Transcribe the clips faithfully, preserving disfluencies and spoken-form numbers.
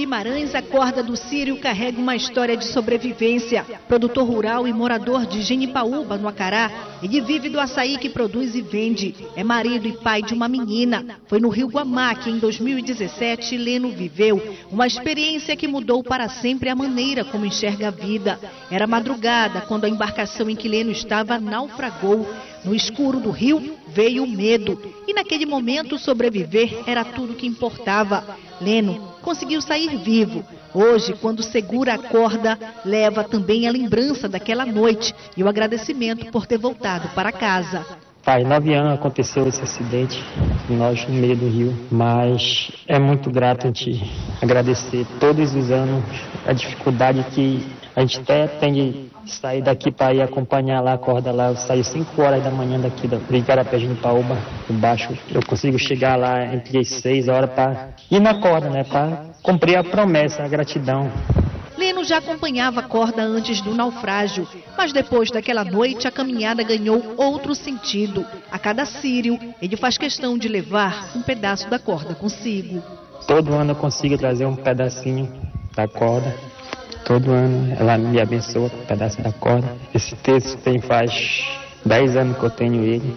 Guimarães, a corda do Círio carrega uma história de sobrevivência. Produtor rural e morador de Genipaúba, no Acará, ele vive do açaí que produz e vende. É marido e pai de uma menina. Foi no Rio Guamá que, em dois mil e dezessete, Leno viveu uma experiência que mudou para sempre a maneira como enxerga a vida. Era madrugada quando a embarcação em que Leno estava naufragou. No escuro do rio veio o medo. E naquele momento sobreviver era tudo que importava. Leno conseguiu sair vivo. Hoje, quando segura a corda, leva também a lembrança daquela noite e o agradecimento por ter voltado para casa. Faz nove anos aconteceu esse acidente, nós no meio do rio, mas é muito grato a gente agradecer todos os anos a dificuldade que a gente até tem de sair daqui para ir acompanhar lá a corda lá. Eu saio cinco horas da manhã daqui da Igarapé de Genipaúba, embaixo. Eu consigo chegar lá entre as seis horas para ir na corda, né? Para cumprir a promessa, a gratidão. Leno já acompanhava a corda antes do naufrágio, mas depois daquela noite a caminhada ganhou outro sentido. A cada círio, ele faz questão de levar um pedaço da corda consigo. Todo ano eu consigo trazer um pedacinho da corda. Todo ano ela me abençoa com um pedaço da corda. Esse texto tem faz dez anos que eu tenho ele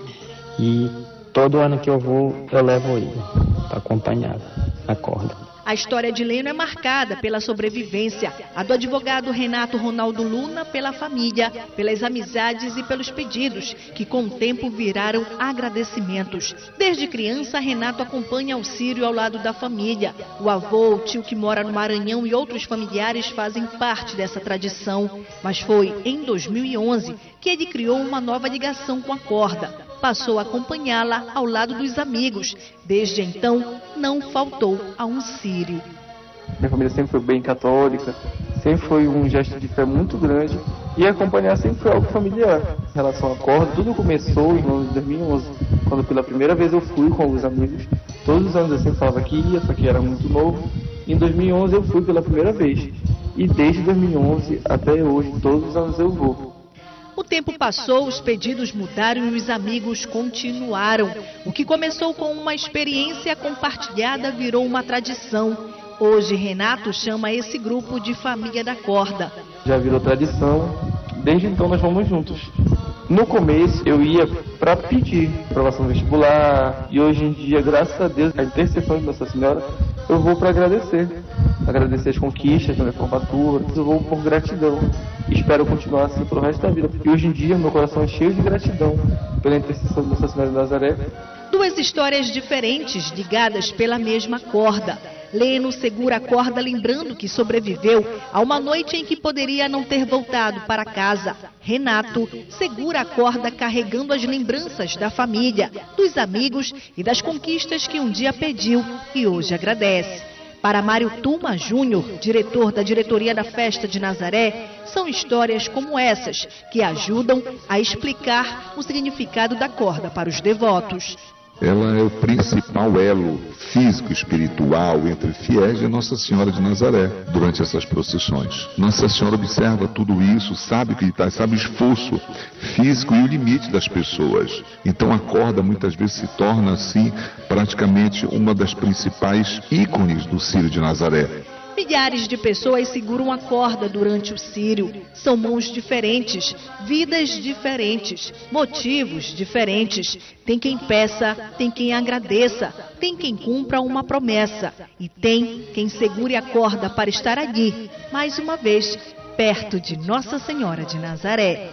e todo ano que eu vou eu levo ele para acompanhar a corda. A história de Leno é marcada pela sobrevivência, a do advogado Renato Ronaldo Luna pela família, pelas amizades e pelos pedidos, que com o tempo viraram agradecimentos. Desde criança, Renato acompanha o Círio ao lado da família. O avô, o tio que mora no Maranhão e outros familiares fazem parte dessa tradição. Mas foi em dois mil e onze que ele criou uma nova ligação com a corda. Passou a acompanhá-la ao lado dos amigos. Desde então, não faltou a um círio. Minha família sempre foi bem católica, sempre foi um gesto de fé muito grande e acompanhar sempre foi algo familiar. Em relação à corda, tudo começou em dois mil e onze, quando pela primeira vez eu fui com alguns amigos. Todos os anos eu sempre falava que ia, só que era muito novo. Em dois mil e onze eu fui pela primeira vez e desde dois mil e onze até hoje, todos os anos eu vou. O tempo passou, os pedidos mudaram e os amigos continuaram. O que começou com uma experiência compartilhada virou uma tradição. Hoje, Renato chama esse grupo de Família da Corda. Já virou tradição, desde então nós vamos juntos. No começo eu ia para pedir aprovação vestibular e hoje em dia, graças a Deus, a intercessão de Nossa Senhora, eu vou para agradecer. Agradecer as conquistas da minha formatura, eu vou por gratidão. Espero continuar assim pelo resto da vida, porque hoje em dia meu coração é cheio de gratidão pela intercessão de Nossa Senhora de Nazaré. Duas histórias diferentes, ligadas pela mesma corda. Leno segura a corda lembrando que sobreviveu a uma noite em que poderia não ter voltado para casa. Renato segura a corda carregando as lembranças da família, dos amigos e das conquistas que um dia pediu e hoje agradece. Para Mário Tuma Júnior, diretor da diretoria da Festa de Nazaré, são histórias como essas que ajudam a explicar o significado da corda para os devotos. Ela é o principal elo físico e espiritual entre fiéis e Nossa Senhora de Nazaré durante essas procissões. Nossa Senhora observa tudo isso, sabe que está, sabe o esforço físico e o limite das pessoas. Então a corda muitas vezes se torna assim praticamente uma das principais ícones do Círio de Nazaré. Milhares de pessoas seguram a corda durante o círio. São mãos diferentes, vidas diferentes, motivos diferentes. Tem quem peça, tem quem agradeça, tem quem cumpra uma promessa. E tem quem segure a corda para estar ali, mais uma vez, perto de Nossa Senhora de Nazaré.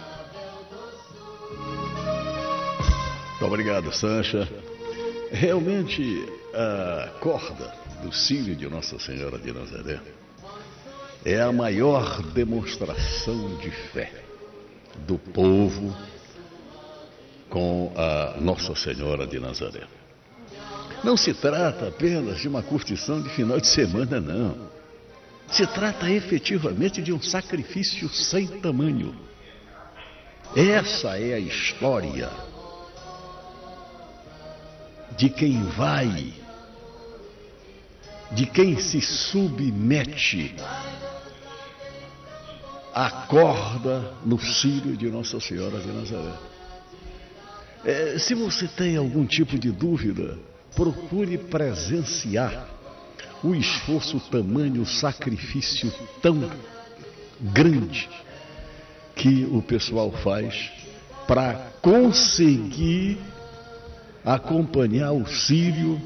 Muito obrigado, Sancha. Realmente, a corda do Círio de Nossa Senhora de Nazaré é a maior demonstração de fé do povo com a Nossa Senhora de Nazaré. Não se trata apenas de uma curtição de final de semana, não. Se trata efetivamente de um sacrifício sem tamanho. Essa é a história de quem vai, de quem se submete à corda no Círio de Nossa Senhora de Nazaré. É, se você tem algum tipo de dúvida, procure presenciar o esforço, o tamanho, o sacrifício tão grande que o pessoal faz para conseguir acompanhar o Círio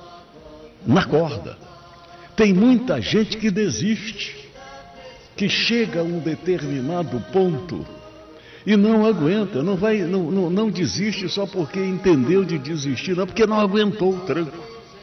na corda. Tem muita gente que desiste, que chega a um determinado ponto e não aguenta, não, vai, não, não, não desiste só porque entendeu de desistir, não, porque não aguentou o tranco.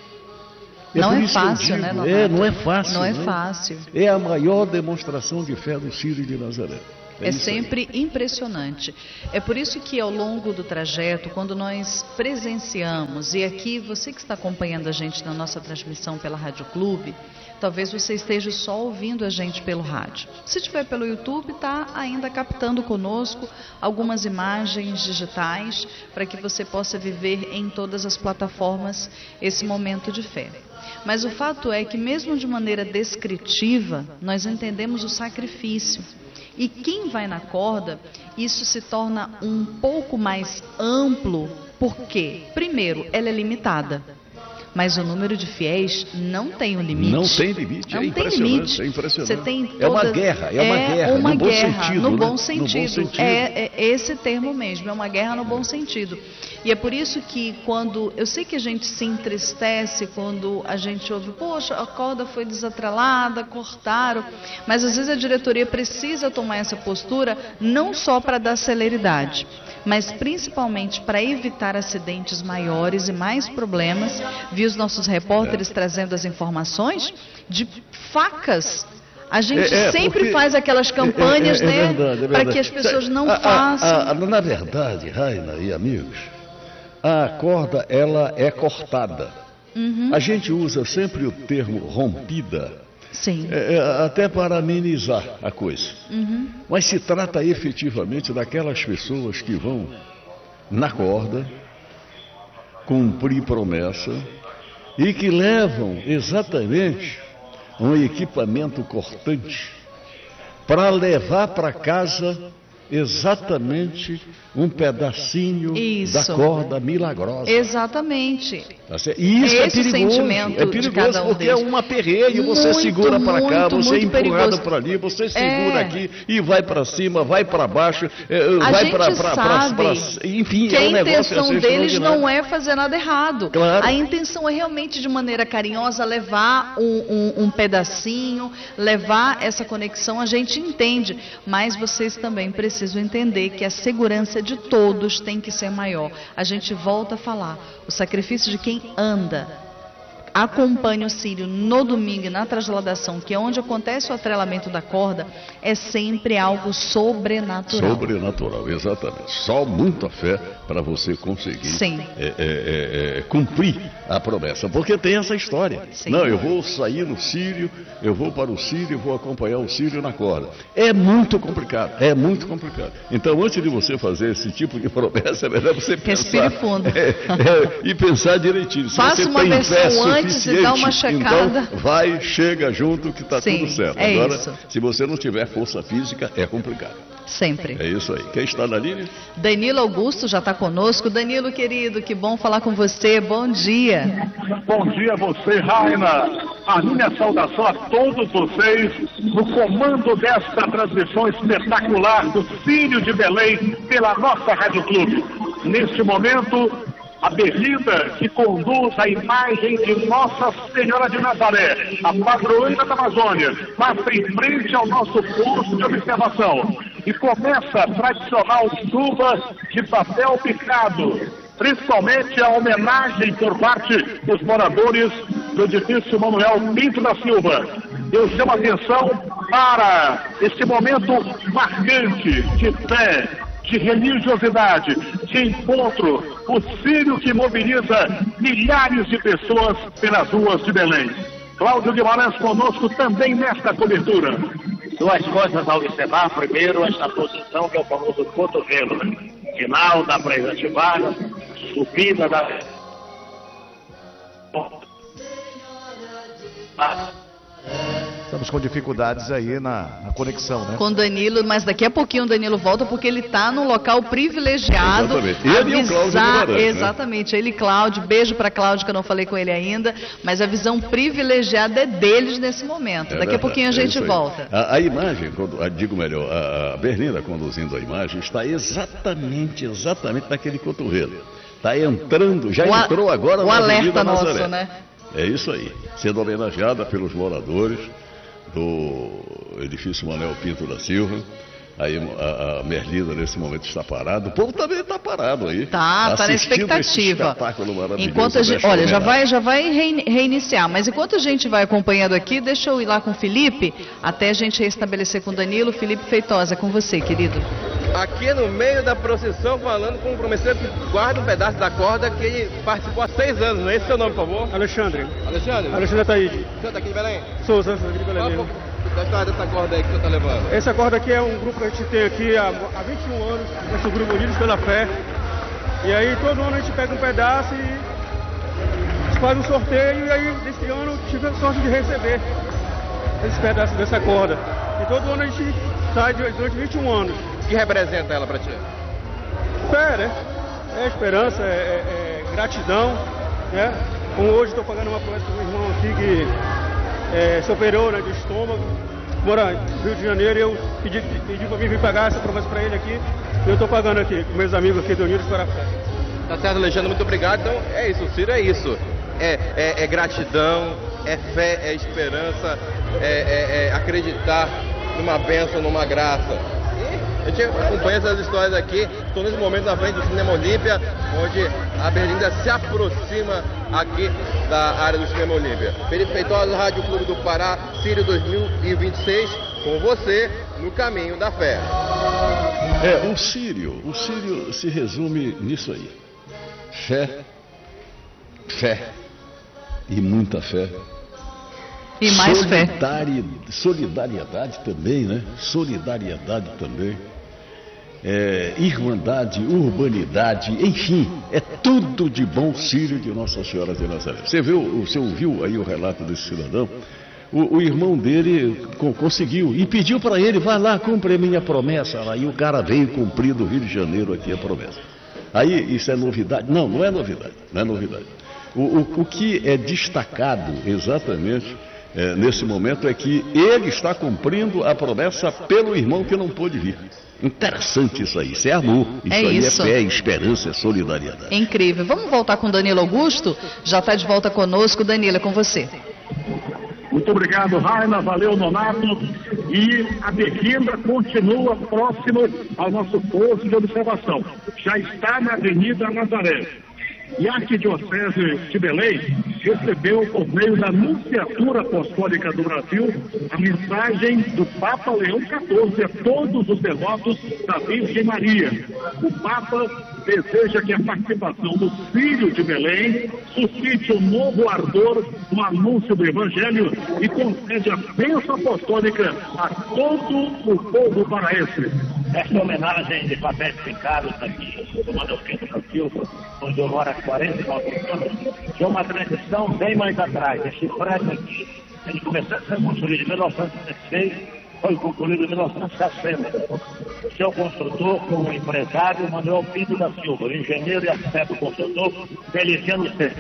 É não é fácil, digo, né, Nonato? É, não é fácil. Não é né? fácil. É a maior demonstração de fé do Círio de Nazaré. É, é sempre aí. impressionante. É por isso que ao longo do trajeto, quando nós presenciamos, e aqui você que está acompanhando a gente na nossa transmissão pela Rádio Clube, talvez você esteja só ouvindo a gente pelo rádio. Se estiver pelo YouTube, está ainda captando conosco algumas imagens digitais para que você possa viver em todas as plataformas esse momento de fé. Mas o fato é que mesmo de maneira descritiva, nós entendemos o sacrifício. E quem vai na corda, isso se torna um pouco mais amplo, porque, primeiro, ela é limitada. Mas o número de fiéis não tem um limite. Não tem limite, não é tem impressionante. limite. É, impressionante. Você tem toda... é uma guerra, é uma é guerra, uma no bom guerra, sentido. No né? bom sentido. No bom sentido. É, é esse termo mesmo, é uma guerra no bom sentido. E é por isso que quando... Eu sei que a gente se entristece quando a gente ouve, poxa, a corda foi desatrelada, cortaram. Mas às vezes a diretoria precisa tomar essa postura não só para dar celeridade, mas principalmente para evitar acidentes maiores e mais problemas. Vi os nossos repórteres é. trazendo as informações de facas. A gente é, é, sempre porque... faz aquelas campanhas, é, é, é, né, é para que as pessoas não a, façam. A, a, na verdade, Raina e amigos, a corda ela é cortada. Uhum. A gente usa sempre o termo rompida. Sim. É, é, até para amenizar a coisa. Uhum. Mas se trata efetivamente daquelas pessoas que vão na corda, cumprir promessa, e que levam exatamente um equipamento cortante para levar para casa exatamente um pedacinho isso. da corda milagrosa. Exatamente. Tá e isso é, é perigoso. Sentimento é perigoso de cada um porque deles. é uma perreia, você muito, segura para cá, muito, você é empurrado perigoso. para ali, você segura é. aqui e vai para cima, vai para baixo, a vai para para enfim, que é um a intenção deles não é fazer nada errado. Claro. A intenção é realmente de maneira carinhosa levar um, um, um pedacinho, levar essa conexão, a gente entende, mas vocês também precisam entender que a segurança de todos tem que ser maior. A gente volta a falar, o sacrifício de quem anda, acompanha o Círio no domingo e na transladação, que é onde acontece o atrelamento da corda, é sempre algo sobrenatural. Sobrenatural, exatamente. Só muita fé para você conseguir Sim. É, é, é, é, cumprir a promessa, porque tem essa história. Sim. Não, eu vou sair no Círio, eu vou para o Círio, vou acompanhar o Círio na corda. É muito complicado, é muito complicado. Então, antes de você fazer esse tipo de promessa, é melhor você Respire pensar. fundo. É, é, e pensar direitinho. Se Faça você uma tem versão fé antes e dá uma checada. Então, vai, chega junto que está tudo certo. É Agora, isso. se você não tiver força física, é complicado. Sempre. É isso aí. Quem está na linha? Danilo Augusto já está conosco. Danilo, querido, que bom falar com você. Bom dia. Bom dia a você, Raina. A minha saudação a todos vocês no comando desta transmissão espetacular do Círio de Belém pela nossa Rádio Clube. Neste momento, a berlida que conduz a imagem de Nossa Senhora de Nazaré, a padroeira da Amazônia, passa em frente ao nosso posto de observação e começa a tradicional chuva de papel picado, principalmente a homenagem por parte dos moradores do edifício Manuel Pinto da Silva. Eu chamo a atenção para esse momento marcante de fé, de religiosidade, de encontro, o Círio que mobiliza milhares de pessoas pelas ruas de Belém. Cláudio Guimarães conosco também nesta cobertura. Duas coisas a observar. Primeiro, esta posição que é o famoso cotovelo. Final da presentivada, subida da... estamos com dificuldades aí na, na conexão, né? Com o Danilo, mas daqui a pouquinho o Danilo volta porque ele está num local privilegiado. Exatamente. Ele e o Cláudio Guimarães, exatamente, né? Ele e Cláudio, beijo para Cláudio, que eu não falei com ele ainda, mas a visão privilegiada é deles nesse momento. É daqui verdade, a pouquinho a gente é volta. A, a imagem, quando, a, digo melhor, a, a Berlinda conduzindo a imagem, está exatamente, exatamente naquele cotovelo. Está entrando, já o entrou agora na Avenida Nazaré. Nosso, né? É isso aí, sendo homenageada pelos moradores do edifício Manuel Pinto da Silva. Aí a, a Merlinda nesse momento está parada. O povo também está parado aí. Tá, tá na expectativa. Enquanto a gente, olha, já vai, já vai reiniciar, mas enquanto a gente vai acompanhando aqui, deixa eu ir lá com o Felipe, até a gente restabelecer com o Danilo. Felipe Feitosa, é com você, querido. Aqui no meio da procissão, falando com o promissor que guarda um pedaço da corda que ele participou há seis anos, não é esse seu nome, por favor? Alexandre. Alexandre? Alexandre Ataíde. Você é daqui de Belém? Sou, sou daqui de Belém mesmo. Da história dessa corda aí que você está levando? Essa corda aqui é um grupo que a gente tem aqui há, há vinte e um anos, esse grupo Unidos pela Fé. E aí todo ano a gente pega um pedaço e a gente faz um sorteio, e aí desse ano tive a sorte de receber esse pedaço dessa corda. E todo ano a gente sai durante vinte e um anos. O que representa ela para ti? Fé, né? É esperança, é, é, é gratidão, né? Como hoje estou pagando uma promessa para o meu irmão aqui que É, se operou, né, de estômago, mora no Rio de Janeiro, e eu pedi, pedi para mim vir pagar essa promessa para ele aqui, e eu estou pagando aqui, com meus amigos aqui do Unidos para a Fé. Tá certo, Alexandre, muito obrigado. Então é isso, o Ciro é isso, é, é, é gratidão, é fé, é esperança, é, é, é acreditar numa bênção, numa graça. A gente acompanha essas histórias aqui. Estou nesse momento na frente do Cinema Olímpia, onde a Berlinda se aproxima aqui da área do Cinema Olímpia. Felipe Feitosa, Rádio Clube do Pará, Sírio dois mil e vinte e seis, com você no caminho da fé. É, o Sírio, o Sírio se resume nisso aí. Fé, fé e muita fé. E mais Solidari... fé. Solidariedade também, né? Solidariedade também. É, irmandade, urbanidade, enfim, é tudo de bom Sírio de Nossa Senhora de Nazaré. Você viu, você ouviu aí o relato desse cidadão? O, o irmão dele co- conseguiu e pediu para ele, vai lá, cumpre a minha promessa. Aí o cara veio cumprir do Rio de Janeiro aqui a promessa. Aí isso é novidade? Não, não é novidade, não é novidade. O, o, o que é destacado exatamente é, nesse momento é que ele está cumprindo a promessa pelo irmão que não pôde vir. Interessante isso aí, isso é amor, isso é aí isso. é fé, esperança, é solidariedade. É incrível. Vamos voltar com o Danilo Augusto? Já está de volta conosco. Danilo, é com você. Muito obrigado, Raina, valeu, Nonato. E a Berlinda continua próximo ao nosso posto de observação. Já está na Avenida Nazaré. E a Arquidiocese de Belém recebeu, por meio da Nunciatura Apostólica do Brasil, a mensagem do Papa Leão quatorze a todos os devotos da Virgem Maria. O Papa deseja que a participação do Filho de Belém suscite um novo ardor no anúncio do Evangelho e concede a bênção apostólica a todo o povo paraense. Esta homenagem de papéis pincados aqui do Manuel Pinto da Silva, onde eu moro há quarenta e nove anos, é uma tradição bem mais atrás. Este prédio aqui, ele começou a ser construído em mil novecentos e dezesseis, foi concluído em mil novecentos e sessenta. Seu construtor foi o empresário Manuel Pinto da Silva, o engenheiro e arquiteto construtor Feliciano C.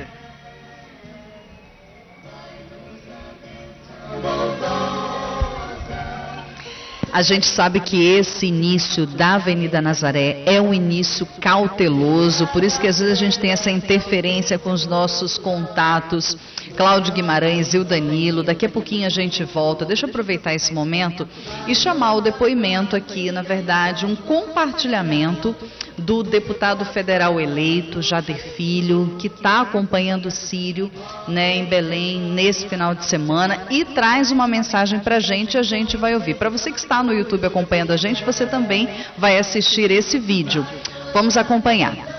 A gente sabe que esse início da Avenida Nazaré é um início cauteloso, por isso que às vezes a gente tem essa interferência com os nossos contatos. Cláudio Guimarães e o Danilo, daqui a pouquinho a gente volta. Deixa eu aproveitar esse momento e chamar o depoimento aqui, na verdade, um compartilhamento do deputado federal eleito, Jader Filho, que está acompanhando o Sírio, né, em Belém nesse final de semana e traz uma mensagem para a gente, a gente vai ouvir. Para você que está no YouTube acompanhando a gente, você também vai assistir esse vídeo. Vamos acompanhar.